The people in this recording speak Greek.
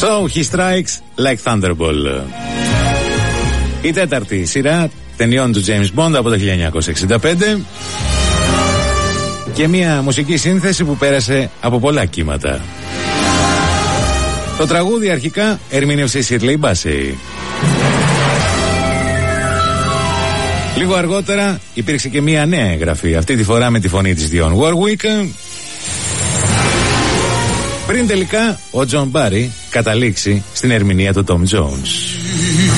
So he strikes like Thunderbolt. Η τέταρτη σειρά ταινιών του James Bond από το 1965 και μια μουσική σύνθεση που πέρασε από πολλά κύματα. Το τραγούδι αρχικά ερμήνευσε η Shirley Bassey. Λίγο αργότερα υπήρξε και μια νέα εγγραφή, αυτή τη φορά με τη φωνή της Dionne Warwick, πριν τελικά ο John Barry καταλήξει στην ερμηνεία του Tom Jones.